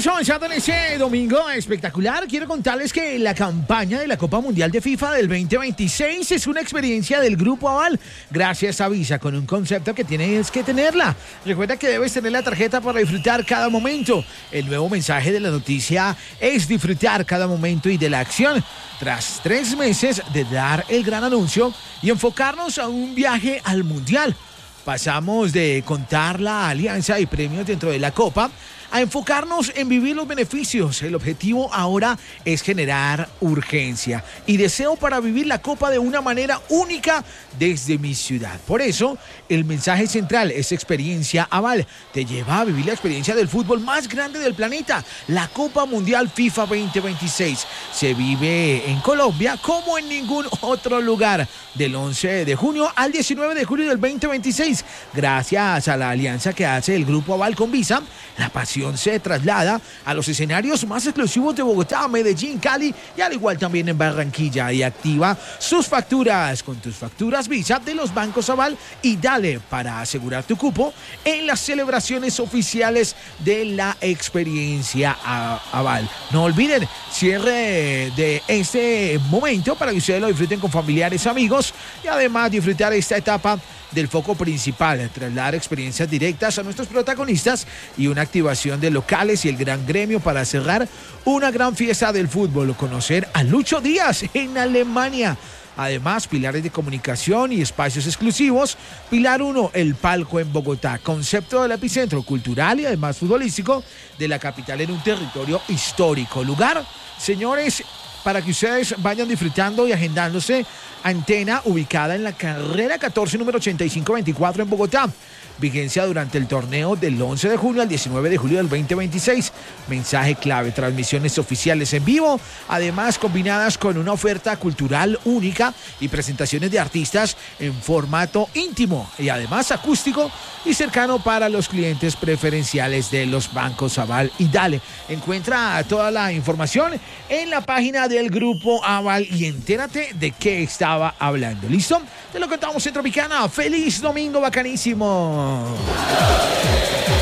Vamos avanzando en ese domingo espectacular. Quiero contarles que la campaña de la Copa Mundial de FIFA del 2026 es una experiencia del Grupo Aval, gracias a Visa, con un concepto que tienes que tenerla. Recuerda que debes tener la tarjeta para disfrutar cada momento. El nuevo mensaje de la noticia es disfrutar cada momento y de la acción. Tras 3 meses de dar el gran anuncio y enfocarnos a un viaje al Mundial, pasamos de contar la alianza y premios dentro de la Copa a enfocarnos en vivir los beneficios. El objetivo ahora es generar urgencia y deseo para vivir la Copa de una manera única desde mi ciudad. Por eso, el mensaje central es experiencia Aval. Te lleva a vivir la experiencia del fútbol más grande del planeta, la Copa Mundial FIFA 2026. Se vive en Colombia como en ningún otro lugar, del 11 de junio al 19 de julio del 2026. Gracias a la alianza que hace el Grupo Aval con Visa, la pasión se traslada a los escenarios más exclusivos de Bogotá, Medellín, Cali y al igual también en Barranquilla, y activa sus facturas con tus facturas Visa de los bancos Aval y dale para asegurar tu cupo en las celebraciones oficiales de la experiencia Aval. No olviden, cierre de este momento para que ustedes lo disfruten con familiares, amigos y además disfrutar esta etapa del foco principal, trasladar experiencias directas a nuestros protagonistas y una activación de locales y el gran gremio para cerrar una gran fiesta del fútbol, conocer a Lucho Díaz en Alemania. Además, pilares de comunicación y espacios exclusivos. Pilar 1, el palco en Bogotá, concepto del epicentro cultural y además futbolístico de la capital en un territorio histórico. Lugar, señores, para que ustedes vayan disfrutando y agendándose. Antena ubicada en la carrera 14, número 8524 en Bogotá. Vigencia durante el torneo del 11 de junio al 19 de julio del 2026. Mensaje clave, transmisiones oficiales en vivo, además combinadas con una oferta cultural única y presentaciones de artistas en formato íntimo y además acústico y cercano para los clientes preferenciales de los bancos Aval y Dale. Encuentra toda la información en la página del Grupo Aval y entérate de qué estaba hablando. ¿Listo? Te lo contamos en Tropicana. ¡Feliz domingo bacanísimo!